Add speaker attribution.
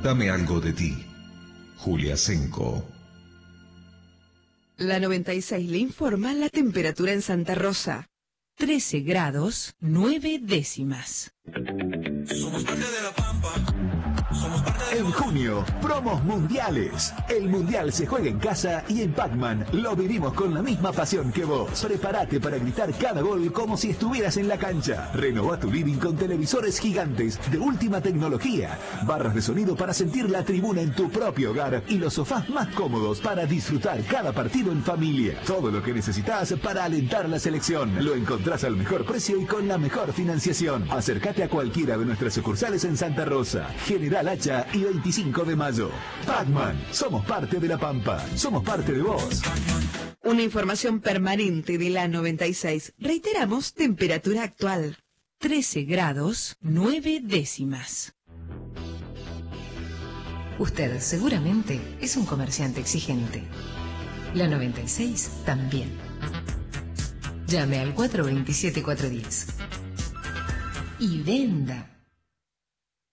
Speaker 1: Dame algo de ti. Julia Senco.
Speaker 2: La 96 le informa la temperatura en Santa Rosa. 13 grados, 9 décimas.
Speaker 3: Somos parte de la Pampa.
Speaker 4: En junio, promos mundiales. El mundial se juega en casa y en Pac-Man lo vivimos con la misma pasión que vos. Prepárate para gritar cada gol como si estuvieras en la cancha. Renová tu living con televisores gigantes de última tecnología, barras de sonido para sentir la tribuna en tu propio hogar y los sofás más cómodos para disfrutar cada partido en familia. Todo lo que necesitas para alentar la selección. Lo encontrás al mejor precio y con la mejor financiación. Acércate a cualquiera de nuestras sucursales en Santa Rosa, General Hacha y 25 de mayo. Pac-Man, somos parte de la Pampa, somos parte de vos.
Speaker 2: Una información permanente de la 96. Reiteramos, temperatura actual. 13 grados, 9 décimas.
Speaker 5: Usted seguramente es un comerciante exigente. La 96 también. Llame al 427-410. Y venda.